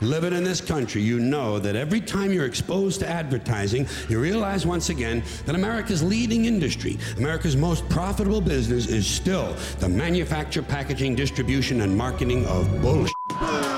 Living in this country, you know that every time you're exposed to advertising, you realize once again that America's leading industry, America's most profitable business is still the manufacture, packaging, distribution, and marketing of bullshit.